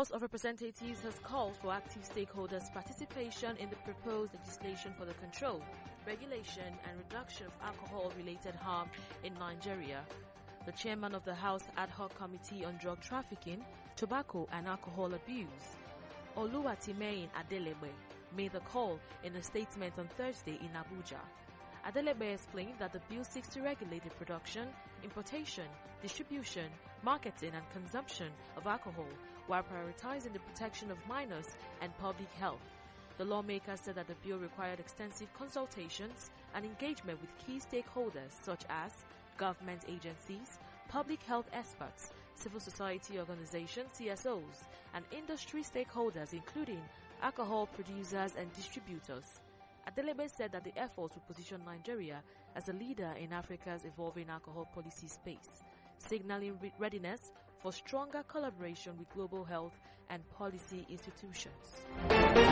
House of Representatives has called for active stakeholders' participation in the proposed legislation for the control, regulation and reduction of alcohol-related harm in Nigeria. The chairman of the House Ad Hoc Committee on Drug Trafficking, Tobacco and Alcohol Abuse, Oluwatimehin Adelebe, made the call in a statement on Thursday in Abuja. Adelebe explained that the bill seeks to regulate the production, importation, distribution, marketing and consumption of alcohol while prioritizing the protection of minors and public health. The lawmaker said that the bill required extensive consultations and engagement with key stakeholders such as government agencies, public health experts, civil society organizations, CSOs, and industry stakeholders including alcohol producers and distributors. Adelebe said that the efforts will position Nigeria as a leader in Africa's evolving alcohol policy space, signaling readiness for stronger collaboration with global health and policy institutions.